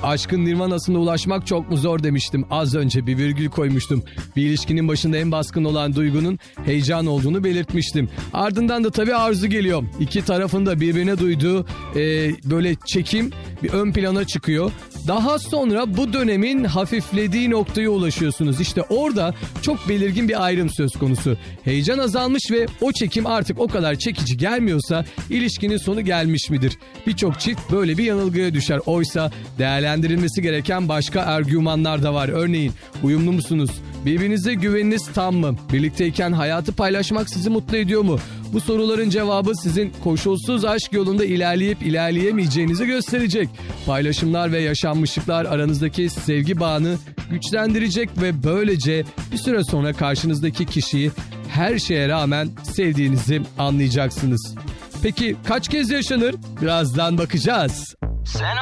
aşkın nirvanasına ulaşmak çok mu zor demiştim. Az önce bir virgül koymuştum. Bir ilişkinin başında en baskın olan duygunun heyecan olduğunu belirtmiştim. Ardından da tabii arzu geliyor. İki tarafın da birbirine duyduğu böyle çekim bir ön plana çıkıyor. Daha sonra bu dönemin hafiflediği noktaya ulaşıyorsunuz. İşte orada çok belirgin bir ayrım söz konusu. Heyecan azalmış ve o çekim artık o kadar çekici gelmiyorsa ilişkinin sonu gelmiş midir? Birçok çift böyle bir yanılgıya düşer. Oysa değerlendirilmesi gereken başka argümanlar da var. Örneğin uyumlu musunuz? Birbirinize güveniniz tam mı? Birlikteyken hayatı paylaşmak sizi mutlu ediyor mu? Bu soruların cevabı sizin koşulsuz aşk yolunda ilerleyip ilerleyemeyeceğinizi gösterecek. Paylaşımlar ve yaşanmışlıklar aranızdaki sevgi bağını güçlendirecek ve böylece bir süre sonra karşınızdaki kişiyi her şeye rağmen sevdiğinizi anlayacaksınız. Peki kaç kez yaşanır? Birazdan bakacağız.